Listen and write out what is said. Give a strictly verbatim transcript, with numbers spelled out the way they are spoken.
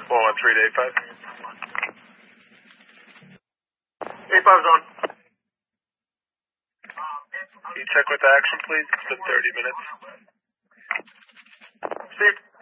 one one three to eight five. eight five's on. Can you check with action, please? It's been thirty minutes. Steve.